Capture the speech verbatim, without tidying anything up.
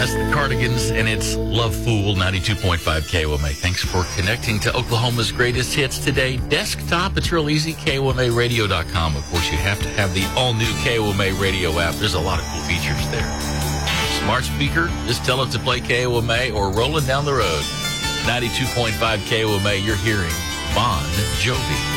That's the Cardigans, and it's Love Fool, ninety-two point five K O M A. Thanks for connecting to Oklahoma's greatest hits today. Desktop, it's real easy, K O M A radio dot com. Of course, you have to have the all-new K O M A radio app. There's a lot of cool features there. Smart speaker, just tell it to play K O M A or rolling down the road. ninety-two point five K O M A, you're hearing Bon Jovi.